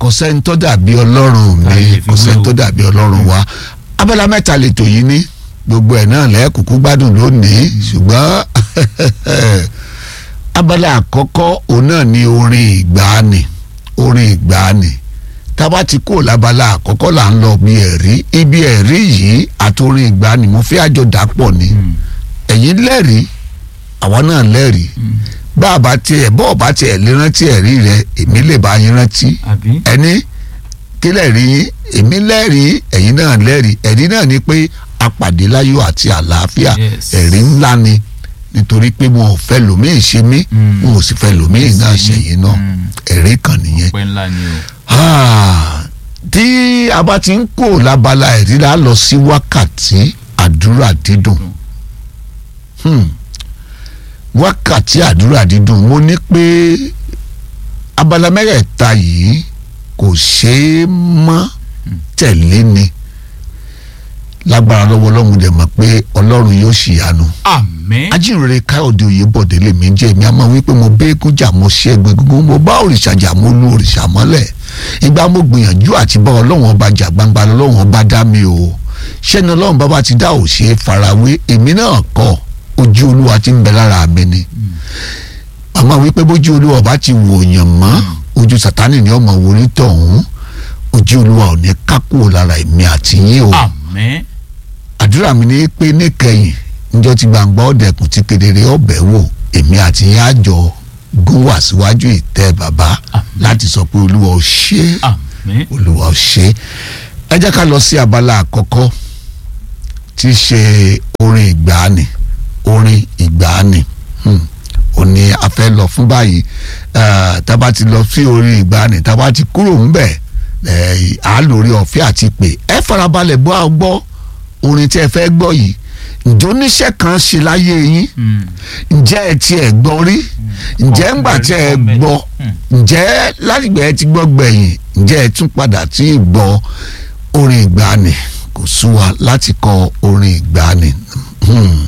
kò sẹ́ni tó dàbí ọlọ́run mi, kò sẹ́ni tó dàbí ọlọ́run wa. Abala mẹ́ta lètò yìí ní gbogbo ẹ̀ náà lẹ́ẹ̀kúkú gbádùn lónìí, ṣùgbọ́n abala àkọ́kọ́ òun náà ni orin ìgbàanì. Tábà ti kó labala àkọ́kọ́ là ń lọ bí ẹ̀rí, ibi ẹ̀rí yìí àtòrin ìgbàanì mo fẹ́ àjọ dàpọ̀ ni. Ẹ̀yin lẹ́rìí, àwa náà lẹ́rìí. Bọ́ọ̀ bá tiẹ̀ lè rántí ẹ̀rí rẹ, èmi lè bá yín rántí. Ẹni kílẹ̀ rí èmi lẹ́rìí, ẹ̀yin náà lẹ́rìí. Ẹ̀rí náà ni pé a pàdé láyọ̀ àti àlàáfíà. Ẹ̀rí ńlá ni, nítorí pé wọn ò fẹ́ lòmíì ṣe mí, wọn ò sì fẹ́ lòmíì náà ṣe yín náà. Ẹ̀rí kan nìyẹn. Tí a bá ti ń kó labala ẹ̀rí la lọ sí wákàtí àdúrà dídùn. Wákàtí àdúrà dídùn, mo ní pé abala mẹ́rẹ̀ẹ̀ta yìí kò ṣeé mọ́ tẹ̀lé ni. Lágbára lọ́wọ́ Ọlọ́run dẹ̀ mọ̀ pé Ọlọ́run yóò ṣìyanu. Àmín. Ajínrere Káyọ̀dé Oyèbọ̀dé lèmi jẹ́, èmi a máa wí pé mo bẹ́ẹ̀gùn jà, mo ṣẹ́gun egungun, mo bá òrìṣà jà, mo lu òrìṣà mọ́lẹ̀. Ìgbà mo gbìyànjú àti bá Ọlọ́run ọba jà gbangba Ọlọ́run ọba dá mi o. Ṣẹ́ni Ọlọ́run bàbá ti dá òṣè farawé, èmi náà kọ́, ojú Olúwa ti ń bẹ lára mi ni. Àmọ́ wípé bójú Olúwa ọba ti wòyàn mọ́, ojú Sátánì ni ọmọ wòrí tọ̀hún. Ojú Olúwa ò ní kákò lára èmi àti yín o. Àmín. Àdúrà mi ni pé níkẹyìn níjọ́ tí gbangba ọ̀dẹ̀kùn ti kedere ọbẹ̀ wò, èmi àti yín àjọ gún wá síwájú ìtẹ́ bàbá láti sọ pé Olúwa ò ṣe, Olúwa ò ṣe. Ẹ jẹ́ ká lọ sí abala àkọ́kọ́ tí í ṣe orin ìgbàanì. Òní a fẹ́ lọ fún báyìí. Tá bá ti lọ sí orin ìgbàanì, tá bá ti kúrò ńbẹ̀ à lórí ọ̀fẹ́ àti pé ẹ farabalẹ̀ gbọ́ orin tí ẹ fẹ́ gbọ́ yìí. Ǹjẹ́ oníṣẹ́ kan ṣe láyé yín? Ǹjẹ́ ẹ tiẹ̀ gbọ́ rí? Ǹjẹ́ ńgbà tí ẹ gbọ́, ǹjẹ́ látìgbà ẹ ti gbọ́ gbẹ̀yìn, ǹjẹ́ ẹ tún padà tí ì gbọ́ orin ìgbàanì? Kò sú wa láti kọ orin ìgbàanì.